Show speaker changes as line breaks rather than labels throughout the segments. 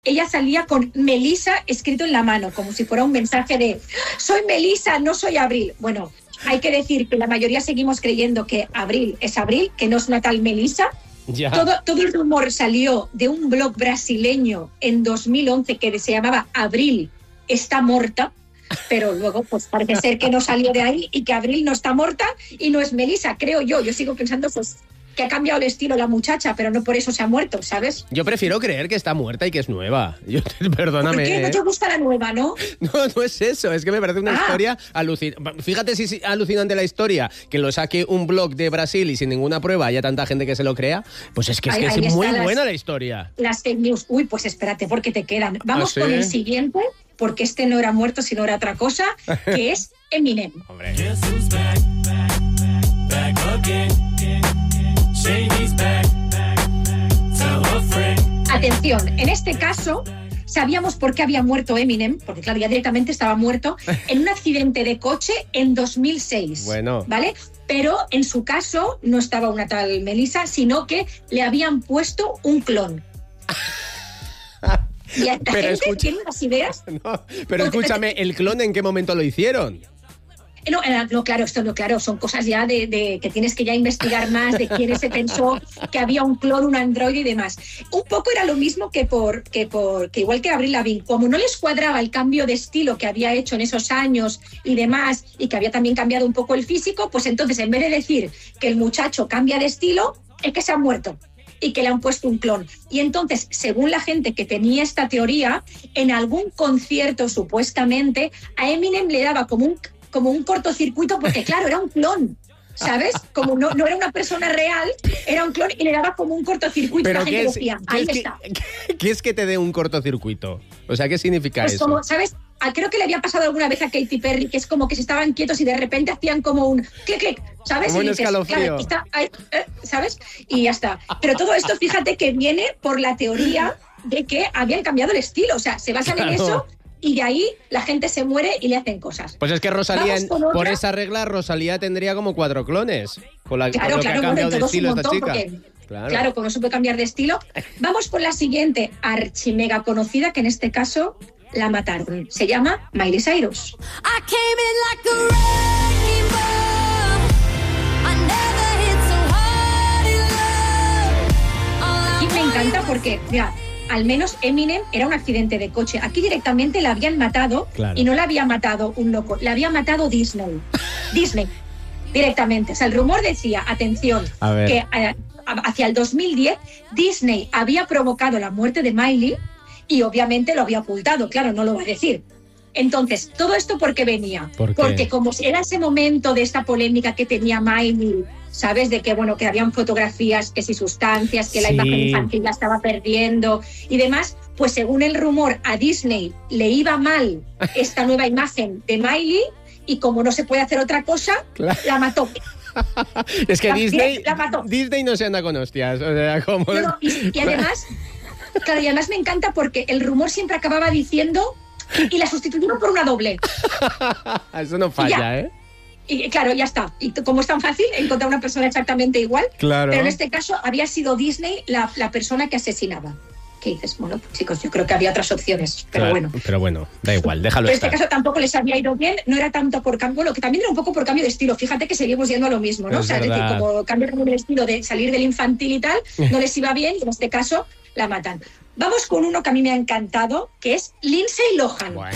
ella salía con Melissa escrito en la mano, como si fuera un mensaje de soy Melissa, no soy Abril. Bueno, hay que decir que la mayoría seguimos creyendo que Abril es Abril, que no es una tal Melissa.
Ya.
Todo el rumor salió de un blog brasileño en 2011 que se llamaba Abril está morta, pero luego pues parece ser que no salió de ahí y que Abril no está morta y no es Melissa, creo yo. Yo sigo pensando pues que ha cambiado el estilo la muchacha, pero no por eso se ha muerto, ¿sabes?
Yo prefiero creer que está muerta y que es nueva. Perdóname.
¿Por qué no te gusta la nueva, no?
No es eso, es que me parece una historia alucinante. Fíjate si es alucinante la historia, que lo saque un blog de Brasil y sin ninguna prueba haya tanta gente que se lo crea, pues es que es muy buena la historia.
Las fake news. Uy, pues espérate, porque te quedan. Vamos con el siguiente, porque este no era muerto, sino era otra cosa, que es Eminem.
Hombre.
Atención, en este caso sabíamos por qué había muerto Eminem, porque claro, ya directamente estaba muerto en un accidente de coche en 2006.
Bueno.
¿Vale? Pero en su caso no estaba una tal Melissa, sino que le habían puesto un clon. Y la gente tiene unas ideas.
No, pero escúchame, ¿el clon en qué momento lo hicieron?
No, claro, esto no, claro, son cosas ya de que tienes que ya investigar más de quién se pensó que había un clon, un androide y demás. Un poco era lo mismo que igual que Avril Lavigne, como no les cuadraba el cambio de estilo que había hecho en esos años y demás, y que había también cambiado un poco el físico, pues entonces en vez de decir que el muchacho cambia de estilo, es que se ha muerto y que le han puesto un clon. Y entonces, según la gente que tenía esta teoría, en algún concierto supuestamente a Eminem le daba como un cortocircuito, porque claro, era un clon, ¿sabes? Como no era una persona real, era un clon y le daba como un cortocircuito.
Pero
la gente decía, ahí está.
¿Qué es que te dé un cortocircuito? O sea, ¿qué significa
pues
eso?
Como, ¿sabes? Creo que le había pasado alguna vez a Katy Perry, que es como que se estaban quietos y de repente hacían como un clic, clic, ¿sabes?
Como
y
un
dices,
escalofrío.
claro, ¿sabes? Y ya está. Pero todo esto, fíjate que viene por la teoría de que habían cambiado el estilo. O sea, se basan en eso. Y de ahí la gente se muere y le hacen cosas.
Pues es que Rosalía, por esa regla, Rosalía tendría como 4 clones. Con lo que ha cambiado de estilo esta chica.
Claro, como no se puede cambiar de estilo. Vamos con la siguiente archimega conocida, que en este caso la mataron. Se llama Miley Cyrus. Y me encanta porque, mira, al menos Eminem era un accidente de coche. Aquí directamente la habían matado, claro. Y no la había matado un loco, la había matado Disney. Disney, directamente. O sea, el rumor decía, atención, que hacia el 2010 Disney había provocado la muerte de Miley y obviamente lo había ocultado, claro, no lo va a decir. Entonces, ¿todo esto por qué venía? Porque como era ese momento de esta polémica que tenía Miley, ¿sabes? De que, bueno, que habían fotografías, que si sustancias, que la imagen infantil la estaba perdiendo y demás, pues según el rumor a Disney le iba mal esta nueva imagen de Miley y como no se puede hacer otra cosa, la mató.
Es que Disney no se anda con hostias. O sea, como...
y además, claro, y además me encanta porque el rumor siempre acababa diciendo y la sustituyeron por una doble.
Eso no falla, ¿eh?
Y claro, ya está. Y como es tan fácil encontrar una persona exactamente igual,
claro.
Pero en este caso había sido Disney la persona que asesinaba. ¿Qué dices? Bueno, pues, chicos, yo creo que había otras opciones, pero
claro,
bueno.
Pero bueno, da igual, déjalo
pero
estar.
En este caso tampoco les había ido bien, no era tanto por cambio, lo que también era un poco por cambio de estilo. Fíjate que seguimos yendo a lo mismo, ¿no?
Es
es decir, como cambio de estilo de salir del infantil y tal, no les iba bien y en este caso la matan. Vamos con uno que a mí me ha encantado, que es Lindsay Lohan.
Bueno.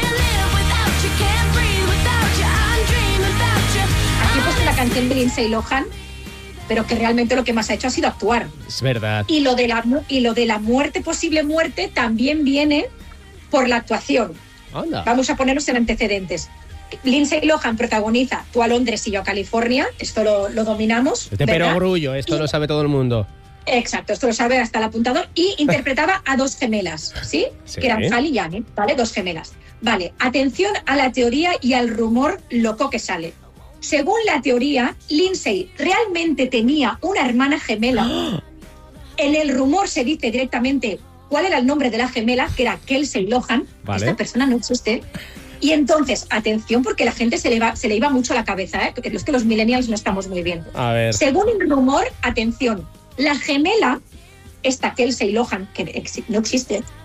Aquí he puesto la canción de Lindsay Lohan, pero que realmente lo que más ha hecho ha sido actuar.
Es verdad.
Y lo de la muerte, posible muerte, también viene por la actuación.
Anda.
Vamos a ponernos en antecedentes. Lindsay Lohan protagoniza Tú a Londres y yo a California, esto lo dominamos.
De perogrullo, esto lo sabe todo el mundo.
Exacto, esto lo sabe hasta el apuntador. Y interpretaba a 2 gemelas, ¿sí? Que eran Sally y Annie, ¿vale? 2 gemelas. Vale, atención a la teoría y al rumor loco que sale. Según la teoría, Lindsay realmente tenía una hermana gemela. En el rumor se dice directamente cuál era el nombre de la gemela, que era Kelsey Lohan.
Vale.
Esta persona no existe. Y entonces, atención, porque la gente se le iba mucho la cabeza, ¿eh? Porque es que los millennials no estamos muy bien.
A ver.
Según el rumor, atención, la gemela, esta Kelsey Lohan, que no existe,